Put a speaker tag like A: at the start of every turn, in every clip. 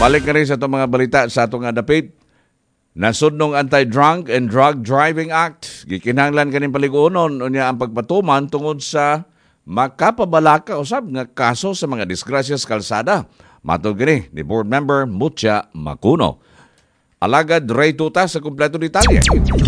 A: Balik ka rin sa itong mga balita sa itong dapit. Nasudnong Anti-Drunk and Drug Driving Act. Gikinahanglan kaning paliguonon unya ang pagpatuman tungod sa makapabalaka usab nga kaso sa mga disgrasya sa kalsada. Matod gani ni Board Member Mucha Macuno. Alagad Ray Tuta sa kumpleto detalye.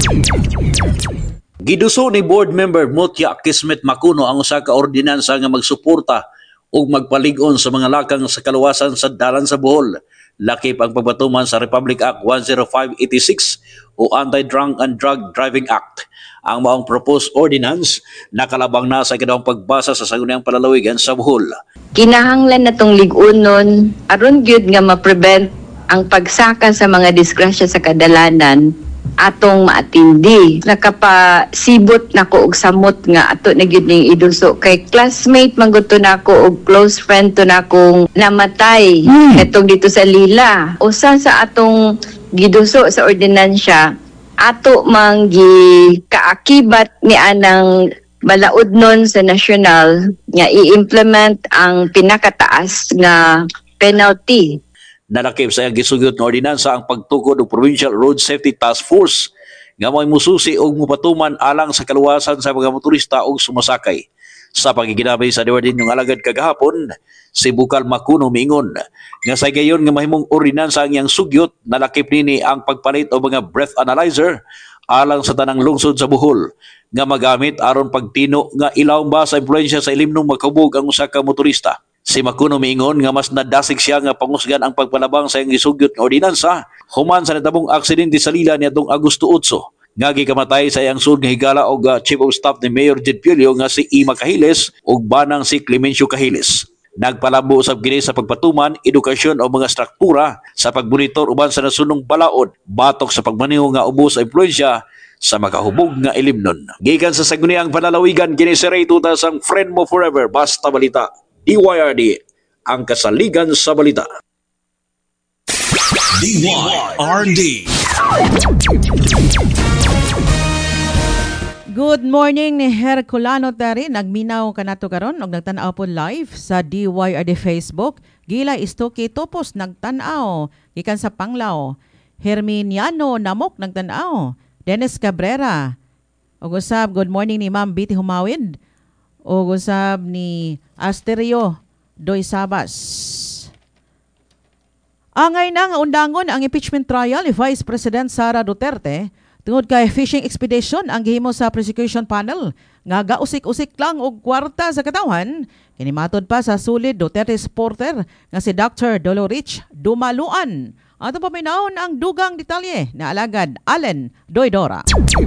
B: Giduso ni Board Member Mucha Kismet Macuno ang usa ka ordinansa nga magsuporta ug magpalig-on sa mga lakang sa kaluwasan sa dalan sa Bohol. Lakip ang pagpatuman sa Republic Act 10586 o Anti-Drunk and Drug Driving Act. Ang maong proposed ordinance nakalabang na sa ikadawang pagbasa sa sangguniang palalawigan sa Bohol.
C: Kinahanglan na tong lig-unon aron gyud nga ma-prevent ang pagsaka sa mga disgrasya sa kadalanan atong maatindi. Nakapasibot nako og samot nga ato na gyud ning iduso kay classmate man gud to nako og close friend to nakong namatay etong dito sa Lila. Usa sa atong giduso sa ordinansya ato manggi kaakibat ni anang balaod nun sa national nga i-implement ang pinakataas nga penalty.
B: Nalakip sa iyang gisugyot na ordinansa ang pagtukod ng Provincial Road Safety Task Force nga may mususi o mupatuman alang sa kaluwasan sa mga motorista o sumasakay. Sa pagkikinabay sa Diwardin yung alagad kagahapon, si Bukal Macuno mingon nga sa gayon nga mahimong ordinansa ang iyang sugyot, nalakip nini ang pagpalit o mga breath analyzer alang sa tanang lungsod sa Bohol nga magamit aron pagtino nga ilaw ba sa impluensya sa ilimnong makabog ang usa ka motorista. Si Macuno miingon nga mas nadasig siya nga pangusgan ang pagpalabang sa iyang gisugyot nga ordinansa human sa natabong aksidente sa Lila niadtong Agosto 8 nga gikamatay sa iyang sud nga higala og Chief of Staff ni Mayor Jed Pilio nga si Ima Cahiles ug banang si Clemencio Cahiles. Nagpalambo usab kini sa pagpatuman, edukasyon o mga struktura sa pagbonitor uban sa nasunong balaod, batok sa pagmaneho nga ubos sa impluensya sa makahubog nga ilimnon. Gikan sa sangguniang panlalawigan kini si Ray Tuta sang Friend Mo Forever, Basta Balita. DYRD, ang kasaligan sa balita.
D: DYRD.
E: Good morning ni Herculano Tari. Nagminaw ka nato karon og nagtan-aw po live sa DYRD Facebook. Gila Istoki Topos nagtan-aw gikan sa Panglao. Herminiano Namok nagtan-aw. Dennis Cabrera. Og usab good morning ni Ma'am Betty Humawid. O usab ni Asterio Doy Sabas. Angay na nga undangon ang impeachment trial ni Vice President Sara Duterte tungod kay fishing expedition ang gihimo sa prosecution panel nga gausik-usik lang og kwarta sa katawan. Kini matod pa sa sulid Duterte supporter nga si Dr. Dolorich Dumaluan. Ato paminawon ang dugang detalye na alagad Allen Doydora.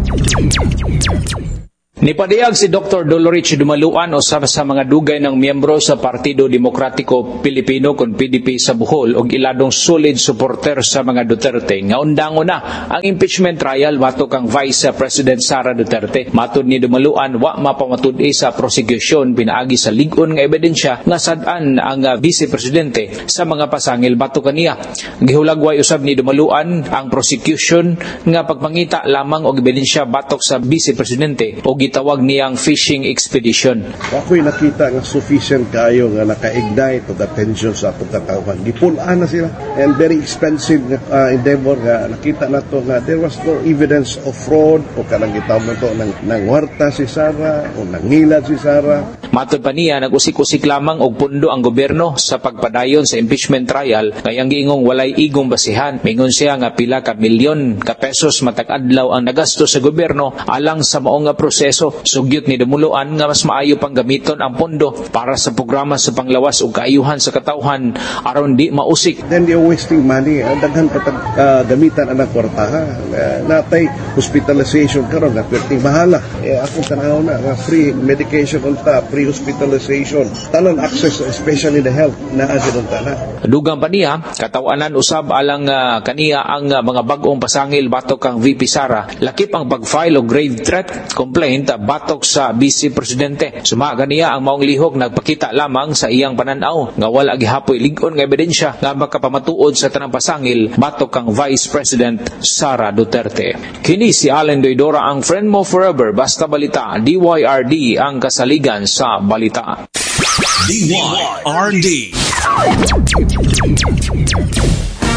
F: Nipadayag si Dr. Dolorich Dumaluan usa sa mga dugay ng miyembro sa Partido Demokratiko Pilipino kon PDP sa Bohol ug iladong solid supporter sa mga Duterte nga undangon na ang impeachment trial batok kang Vice President Sara Duterte. Matud ni Dumaluan wa mapamatud-i sa prosecution pinaagi sa lig-on nga ebidensya nga sad-an ang Vice Presidente sa mga pasangil batok kaniya. Gihulagway usab ni Dumaluan ang prosecution nga pagpangita lamang og ebidensya batok sa Vice Presidente o tawag niyang fishing expedition.
G: Ako'y nakita nga sufficient kayo nga naka-ignite of attention sa atong katawan. Gipulaan na sila. And very expensive endeavor nga nakita na to nga there was no evidence of fraud o kanang gitawag na to nang warta si Sara o nangilad si Sara.
F: Matod pa niya, nag-usik-usik lamang og pundo ang gobyerno sa pagpadayon sa impeachment trial kayang giingong walay igong basihan. Mingon siya nga pila ka milyon ka pesos matag adlaw ang nagasto sa gobyerno alang sa maong nga proseso. Sugyot ni Dumuluan nga mas maayo pang gamiton ang pondo para sa programa sa panglawas ug kaayuhan sa katawhan aron di mausik.
G: Then you're wasting money. Daghan patag gamitan ang kwartaha. Natay hospitalization karon nga perting bahala. Akong tanaw na nga free medication unta, free hospitalization. Tanan access especially the health na adun na.
F: Dugang pa niya katawanan usab alang kaniya ang mga bag-ong pasangil batok kang VP Sara. Lakip ang pag-file og grave threat complaint batok sa Vice Presidente. Sumaga niya ang maong lihok nagpakita lamang sa iyang pananaw nga wala gihapoy lig-on nga ebidensya nga makapamatuod sa tanang pasangil batok kang Vice President Sara Duterte. Kini si Allen Doydora ang Friend Mo Forever, Basta Balita, DYRD ang kasaligan sa balita.
D: DYRD.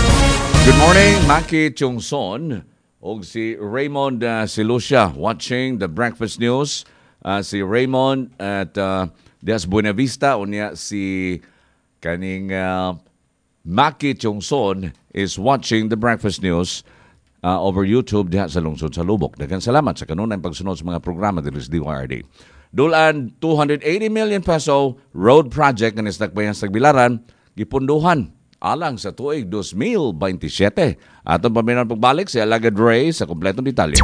A: morning, Maki Chungson o si Raymond Silucia watching the Breakfast News. Si Raymond at Dias Buenavista, unya si kaning Maki Chungson is watching the Breakfast News over YouTube diha sa lungsod sa Lubok. Daghang salamat sa kanunay pagsunod sa mga programa dili sa DYRD. Dulan 280 million peso road project nga nistakbayan sa Tagbilaran gipunduhan alang sa tuig 2027. Atong paminaw pagbalik si Alagad Ray sa kompletong detalye.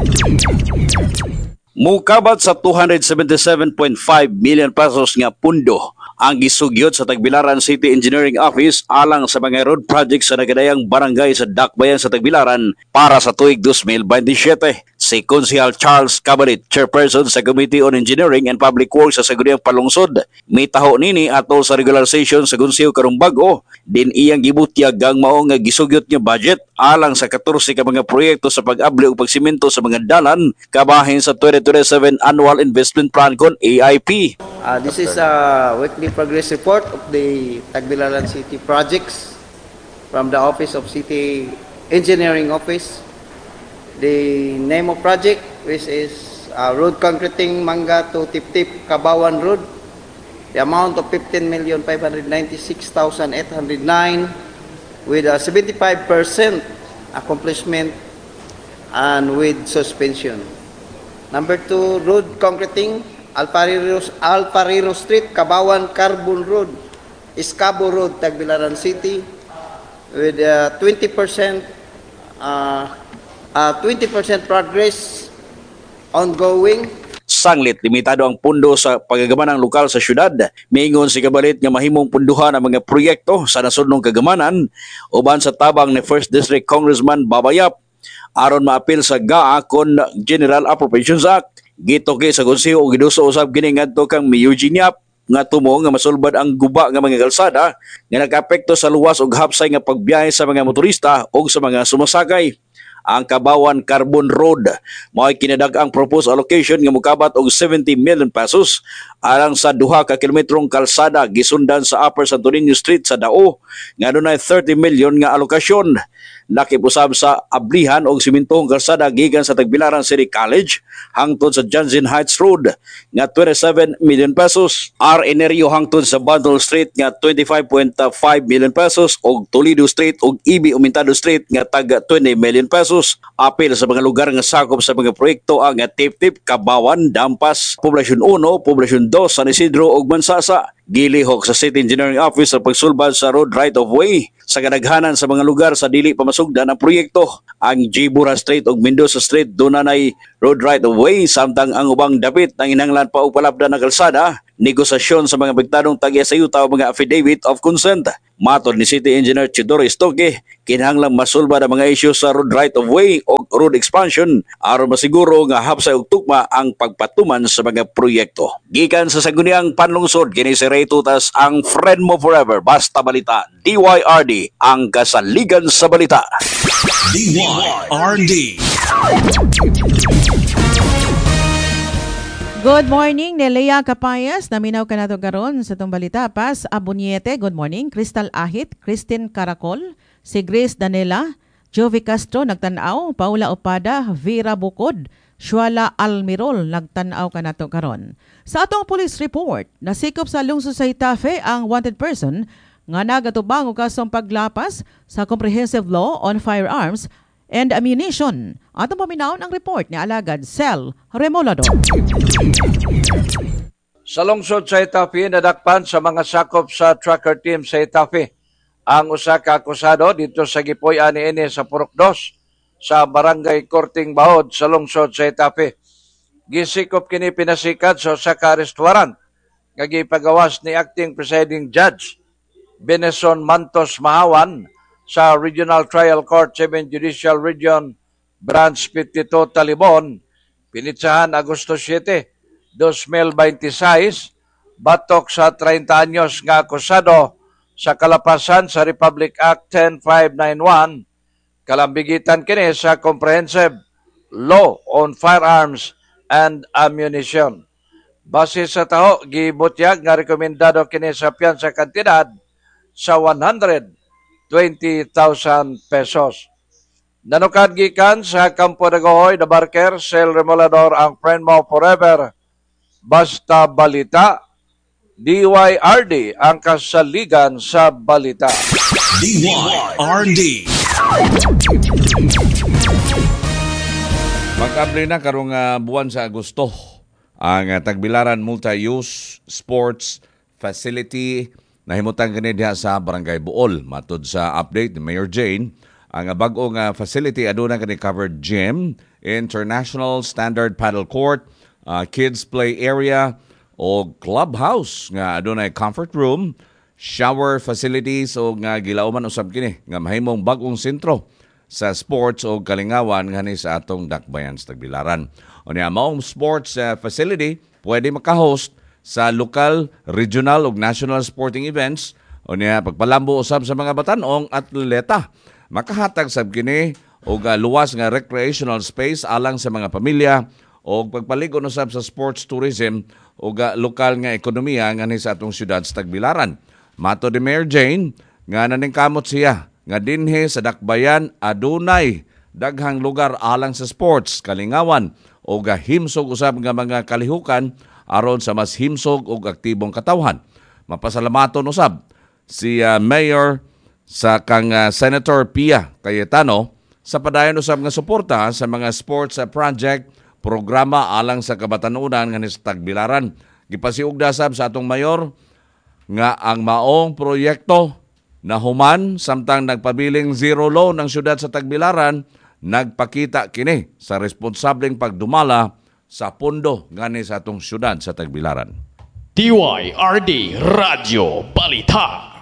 B: Mukabat sa 277.5 million pesos nga pundo ang gisugyot sa Tagbilaran City Engineering Office alang sa mga road projects sa nagadayang barangay sa Dakbayan sa Tagbilaran para sa tuig 2027. Si Konsehal Charles Cabaret, chairperson sa Committee on Engineering and Public Works sa Saguniang Palungsod, may taho nini ato sa regular session sa Gunsiyo karong bag-o, din iyang gibutyag ang mao nga gisugyot nga budget alang sa 14 ka mga proyekto sa pag-abli ug pagsimento sa mga dalan kabahin sa 2027 Annual Investment Plan kon AIP.
D: This is a weekly progress report of the Tagbilaran City projects from the Office of City Engineering Office. The name of project, which is road concreting Manga to Tip-Tip Kabawan Road. The amount of 15,596,809 with a 75% accomplishment and with suspension. Number 2, road concreting Alpariro Street, Kabawan Carbon Road, Escabo Road, Tagbilaran City with 20% progress ongoing.
B: Sanglit, limitado ang pundo sa pagagamanang lokal sa syudad. Miingon si Kabalit nga mahimong punduhan ang mga proyekto sa nasudnong kagamanan uban sa tabang ni First District Congressman Babayap aron maapil sa GAA kon General Appropriations Act. Gitoki sa konseho og giduso usab kini ngadto kang Eugene Yap nga tumo nga masulbad ang guba nga mga kalsada nga nagapekto sa luwas ug hapsay nga pagbiyahe sa mga motorista ug sa mga sumasakay. Ang Kabawan Carbon Road mao'y kinadag-ang proposed allocation nga mokabat og 70 million pesos alang sa 2 ka kilometrong kalsada gisundan sa Upper Santo Niño Street sa Dao nga dunay 30 million nga alokasyon. Nakipusab sa ablihan og simentong kalsada gikan sa Tagbilaran City College hangtod sa Johnson Heights Road nga 27 million pesos. Enerio hangtod sa Bundle Street nga 25.5 million pesos og Toledo Street og Ibi Umintado Street nga taga 20 million pesos. Apil sa mga lugar nga sakop sa mga proyekto ang Tip-Tip, Kabawan, Dampas, Poblasyon 1, Poblasyon 2, San Isidro ug Mansasa. Gilihok sa City Engineering Office sa pagsulbad sa road right-of-way sa kadaghanan sa mga lugar sa dili pamasugdan ang proyekto. Ang Gibura Street ug Mendoza Street dunay road right-of-way samtang ang ubang dapit nang inanglan pa og palapdan ng kalsada. Negosasyon sa mga bigtanong tagya sa yuta o mga affidavit of consent. Matod ni City Engineer Chidoro Estoque, kinahanglang masulbad ang mga isyu sa road right-of-way o road expansion aron masiguro nga hapsay og tugma ang pagpatuman sa mga proyekto. Gikan sa Saguniang Panlungsod, kini si Ray Tutas, ang friend mo forever. Basta Balita, DYRD, ang kasaligan sa balita.
H: DYRD.
E: Good morning, Nelea Capayas. Naminaw ka na to karon sa itong balita. Paz Abuniete, good morning. Crystal Ahit, Christine Caracol, si Grace Danela, Jovi Castro, nagtanaw. Paula Opada, Vera Bukod, Shuala Almirol, nagtanaw ka na to karon. Sa atong police report, nasikop sa lungsod sa Itafe ang wanted person nga nagatubang og kasong paglapas sa Comprehensive Law on Firearms and Ammunition. Atong paminaon ang report ni Alagad Cel Remolado.
I: Sa lungsod sa Itafe, nadakpan sa mga sakop sa tracker team sa Itafe ang usa ka akusado dito sa Gipoy ani sa Purok 2 sa Barangay Korting Bahod sa lungsod sa Itafe. Gisikop kini pinasikat sa usa ka restaurant nga gipagawas ni Acting Presiding Judge Beneson Mantos Mahawan sa Regional Trial Court 7 Judicial Region Branch 52 Talibon, pinitsahan Agosto 7, 2026, batok sa 30 anyos nga akusado sa kalapasan sa Republic Act 10591, kalambigitan kini sa Comprehensive Law on Firearms and Ammunition. Base sa taho, gibutyag nga rekomendado kini sa piyansa kantidad sa 100,000 20,000 pesos. Nanukad gikan sa Campo de Gohoy, The Barker, Sel Remolador, ang friend mo forever. Basta balita, DYRD ang kasaligan sa balita.
H: DYRD.
A: Mag-abli na karong buwan sa Agosto ang Tagbilaran Multi-Use Sports Facility na himutang kini diha sa Barangay Buol. Matud sa update ni Mayor Jane, ang bagong facility aduna kini covered gym, international standard paddle court, kids play area o clubhouse nga adunay comfort room, shower facilities o nga gilauman usab kini nga mahimong bagong sentro sa sports o kalingawan ngani sa atong Dakbayan sa Tagbilaran. Unya maong sports facility pwede maka-host sa local, regional ug national sporting events. Unya pagpalambo usab sa mga batanong atleta. Makahatag sab kini og luwas nga recreational space alang sa mga pamilya o pagpaligon usab sa sports tourism o lokal nga ekonomiya ngani sa atong syudad sa Tagbilaran. Mato ni Mayor Jane nga naningkamot siya nga dinhi sa Dakbayan adunay daghang lugar alang sa sports, kalingawan o himsog usab nga mga kalihukan aron sa mas himsog ug aktibong katawhan. Mapasalamaton usab si Mayor sa kang Senator Pia Cayetano sa padayon usab nga suporta sa mga sports project, programa alang sa kabatanunan nga sa Tagbilaran. Gipasiugda sab sa atong mayor nga ang maong proyekto na human samtang nagpabiling zero low ng syudad sa Tagbilaran, nagpakita kini sa responsableng pagdumala sa pundo ngani sa atong syudad sa Tagbilaran.
H: DYRD Radio Balita.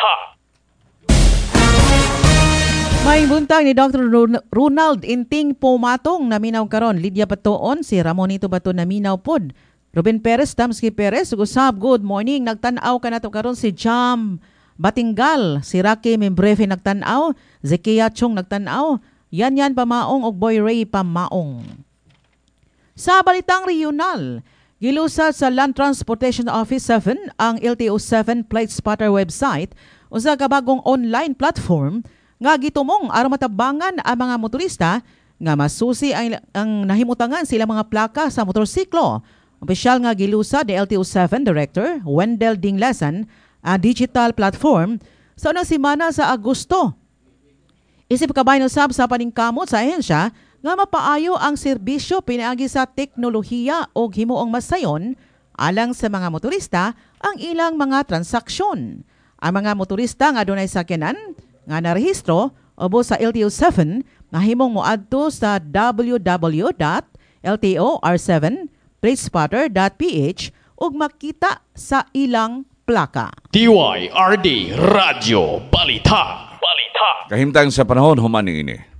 E: May buntag ni Dr. Ronald Inting Pumatong naminaw karon. Lydia Batoon, si Ramonito Bato naminaw pod. Ruben Perez, Damski Perez, usab, good morning. Nagtanaw ka na to karon si Jam Batingal, si Rocky Membrefe nagtanaw, Zekia Chong nagtanaw, yan Pamaong ug Boy Ray Pamaong. Sa balitang regional, gilusa sa Land Transportation Office 7 ang LTO7 Plate Spotter website, usa ka bagong online platform nga gitumong aron matabangan ang mga motorista nga masusi ang nahimutangan sila mga plaka sa motorsiklo. Opisyal nga gilusa ni LTO7 Director Wendell Dinglasan ang digital platform sa unang semana sa Agosto. Isip kabayan usab sa paningkamot sa ahensya nga mapaayo ang serbisyo pinaagi sa teknolohiya o himuong masayon alang sa mga motorista ang ilang mga transaksyon. Ang mga motorista nga adunay sakyanan nga narehistro obo sa LTO7 nga himong moadto sa www.ltor7platespotter.ph ug makita sa ilang plaka.
H: DYRD Radio Balita.
A: Kahimtang sa panahon human ini.